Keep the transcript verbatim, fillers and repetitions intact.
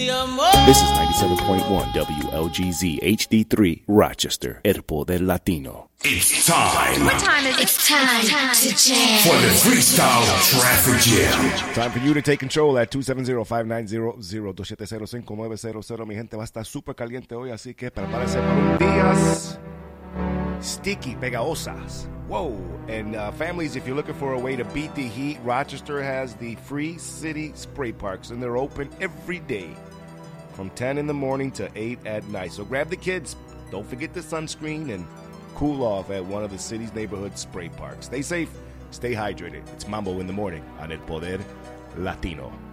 This is ninety-seven point one W L G Z H D three, Rochester, El Poder Latino. It's time. What time is it? It's time, time to jam. For the Freestyle Traffic Jam. Time for you to take control at two seven zero, five nine zero, zero two seven zero, five nine zero zero. Mi gente va a estar súper caliente hoy, así que prepárense para un días sticky, pegajosas. Whoa. And uh, families, if you're looking for a way to beat the heat, Rochester has the free city spray parks, and they're open every day from ten in the morning to eight at night. So grab the kids. Don't forget the sunscreen and cool off at one of the city's neighborhood spray parks. Stay safe. Stay hydrated. It's Mambo in the morning on El Poder Latino.